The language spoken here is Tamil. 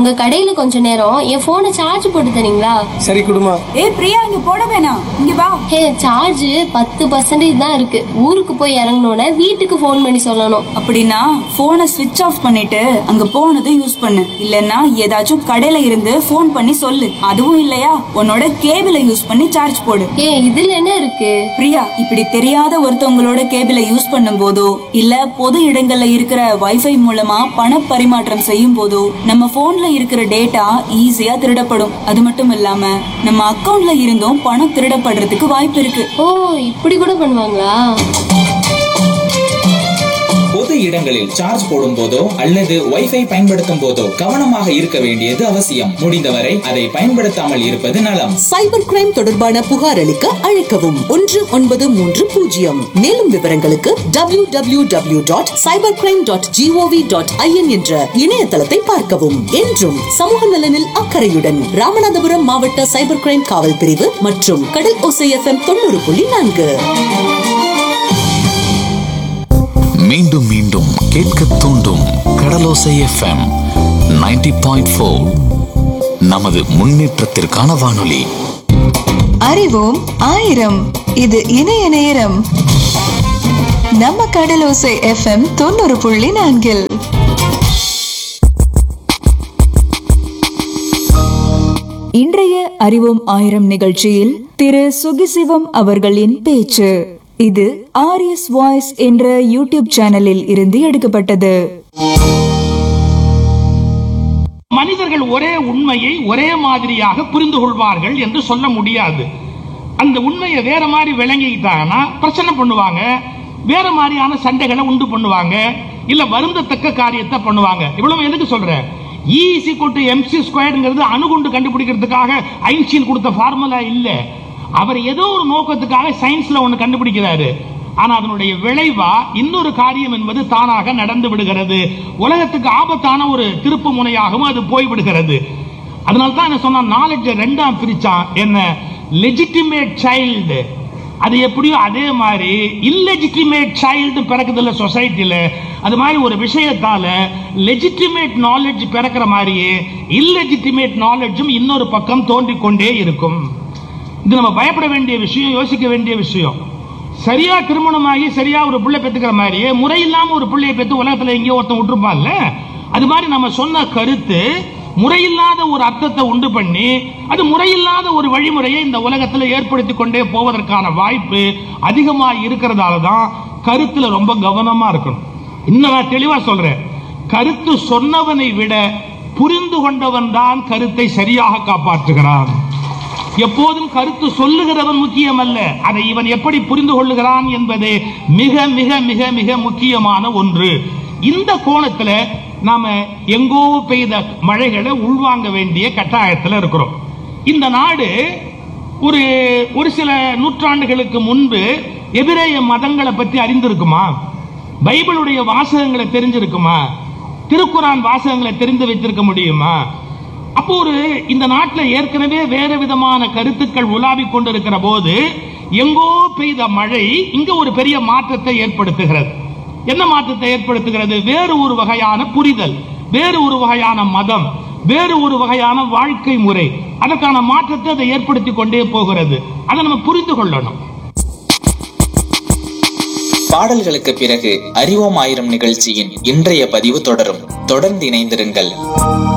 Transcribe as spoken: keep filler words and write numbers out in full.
உங்க கடையில கொஞ்ச நேரம் என் போனை சார்ஜ் போட்டு தரீங்களா? சரி குடுமா. ஏய் பிரியா, இங்க போட வேணாம், இங்க வா. ஹே, சார்ஜ் பத்து பர்சன்டேஜ் தான் இருக்கு. ஊருக்கு போய் இறங்கினோட வீட்டுக்கு போன் பண்ணி சொல்லணும். அப்படின்னா போனை ஸ்விட்ச் ஆஃப் பண்ணிட்டு அங்க போனது யூஸ் பண்ணு. இல்லன்னா ஏதாச்சும் கடையில இருந்து போன் பண்ணி சொல்லு. அதுவும் இல்லையா உன்னோட கேபிளை யூஸ் பண்ணி சார்ஜ் போடு. ஏ, இதுல என்ன இருக்கு? பிரியா, இப்படி தெரியாத ஒருத்தவங்களோட கேபிளை யூஸ் பண்ணும் போதோ இல்ல பொது இடங்கள்ல இருக்கிற வைஃபை மூலமா பண பரிமாற்றம் செய்யும் போதோ நம்ம போன்ல இருக்கிற டேட்டா ஈஸியா திருடப்படும். அது மட்டும் இல்லாம நம்ம அக்கவுண்ட்ல இருந்தும் பணம் திருடப்படுறதுக்கு வாய்ப்பு இருக்கு. ஓ, இப்படி கூட பண்ணுவாங்களா? பொது இடங்களில் சார்ஜ் போடும் போதோ அல்லது வைஃபை பயன்படுத்தும் போதோ கவனமாக இருக்க வேண்டியது அவசியம். முடிந்தவரை அதை பயன்படுத்தாமல் இருப்பது நலம். சைபர் கிரைம் தொடர்பான புகார் அளிக்க அழைக்கவும் ஒன்று ஒன்பது மூன்று பூஜ்ஜியம். மேலும் விவரங்களுக்கு W W W dot cyber crime dot gov dot IN என்ற இணையதளத்தை பார்க்கவும். என்றும் சமூக நலனில் அக்கறையுடன் ராமநாதபுரம் மாவட்ட சைபர் கிரைம் காவல் பிரிவு மற்றும் கடல் ஓசை எஃப்எம் தொண்ணூறு புள்ளி நான்கு. மீண்டும் மீண்டும் கேட்க தூண்டும் கடலோசை எஃப்எம் நைன்டி பாயிண்ட் ஃபோர். நமது முன்னேற்றத்திற்கான வானொலி. அறிவோம் ஆயிரம். இது இணைய நேரம். நம்ம கடலோசை எஃப்எம் தொண்ணூறு புள்ளி நான்கில் இன்றைய அறிவோம் ஆயிரம் நிகழ்ச்சியில் திரு சுகிசிவம் அவர்களின் பேச்சு. இது ஆர்எஸ் வாய்ஸ் என்ற யூடியூப் சேனலில் இருந்து எடுக்கப்பட்டது. மனிதர்கள் ஒரே உண்மையை ஒரே மாதிரியாக புரிந்து கொள்வார்கள் என்று சொல்ல முடியாது. அந்த உண்மையை வேற மாதிரி விளங்கிட்டாங்கன்னா பிரச்சனை பண்ணுவாங்க, வேற மாதிரியான சண்டைகளை உண்டு பண்ணுவாங்க, இல்ல வருந்தத்தக்க காரியத்தை பண்ணுவாங்க. இவ்வளவு எதுக்கு சொல்றேன்? E is equal to mc ஸ்கொயர்ங்கிறது அணுகுண்டு கண்டுபிடிக்கிறதுக்காக ஐன்ஸ்டீன் கொடுத்த ஃபார்முலா இல்ல. அவர் ஏதோ ஒரு நோக்கத்துக்காக சயின்ஸ்ல ஒண்ணு கண்டுபிடிக்கிறாரு. ஆனா அதனுடைய விளைவா இன்னொரு காரியம் என்பது தானாக நடந்து விடுகிறது. உலகத்துக்கு ஆபத்தான ஒரு திருப்பு முனையாகவும் அது போய்விடுகிறது. அதனால தான் என்ன சொன்னா, நாலேஜ் ரெண்டாம் பிரிச்சான். என்ன? லெஜிட்டிமேட் சைல்டு, அது எப்படியோ அதே மாதிரி இல்லெஜிட்டிமேட் சைல்டு பிறக்குதுல்ல சொசைட்டில. அது மாதிரி ஒரு விஷயத்தால லெஜிட்டிமேட் நாலேஜ் பிறக்கிற மாதிரியே இல்லெஜிட்டிமேட் நாலேஜும் இன்னொரு பக்கம் தோன்றிக் கொண்டே இருக்கும். இது நம்ம பயப்பட வேண்டிய விஷயம், யோசிக்க வேண்டிய விஷயம். சரியா திருமணமாகி சரியா ஒரு பிள்ளை பெற்றுக்கிற மாதிரியே முறை இல்லாம ஒரு பிள்ளையை பெற்று உலகத்துல எங்கேயோ ஒருத்தன் விட்டுருப்பான்ல, அது மாதிரி நம்ம சொன்ன கருத்து முறையில்லாத ஒரு அர்த்தத்தை உண்டு பண்ணி அது முறையில்லாத ஒரு வழிமுறையை இந்த உலகத்துல ஏற்படுத்தி கொண்டே போவதற்கான வாய்ப்பு அதிகமா இருக்கிறதால தான் கருத்துல ரொம்ப கவனமா இருக்கணும். இன்னும் நான் தெளிவா சொல்றேன், கருத்து சொன்னவனை விட புரிந்து கொண்டவன் தான் கருத்தை சரியாக காப்பாற்றுகிறான். எப்போதும் கருத்து சொல்லுகிறவன் முக்கியம் அல்ல, அதை இவன் எப்படி புரிந்து கொள்ளுகிறான் என்பது மிக மிக மிக மிக முக்கியமான ஒன்று. இந்த கோணத்துல நாம எங்கோ பெய்த மழைகளை உள்வாங்க வேண்டிய கட்டாயத்தில் இருக்கிறோம். இந்த நாடு ஒரு ஒரு சில நூற்றாண்டுகளுக்கு முன்பு எபிரேய மதங்களை பற்றி அறிந்திருக்குமா? பைபிளுடைய வாசகங்களை தெரிஞ்சிருக்குமா? திருக்குரான் வாசகங்களை தெரிந்து வைத்திருக்க முடியுமா? அப்போ ஒரு இந்த நாட்டில் ஏற்கனவே வேற விதமான கருத்துக்கள் உலாவிக் கொண்டிருக்கிற போது எங்கோ பெய்த மழை இங்க ஒரு பெரிய மாற்றத்தை ஏற்படுத்துகிறது. என்ன மாற்றத்தை ஏற்படுத்துகிறது? வேறு ஒரு வகையான புரிதல், வேறு ஒரு வகையான மதம், வேறு ஒரு வகையான வாழ்க்கை முறை, அதற்கான மாற்றத்தை அதை ஏற்படுத்தி கொண்டே போகிறது. அதை நம்ம புரிந்து கொள்ளணும். பாடல்களுக்கு பிறகு அறிவோம் ஆயிரம் நிகழ்ச்சியின் இன்றைய பதிவு தொடரும். தொடர்ந்து இணைந்திருங்கள்.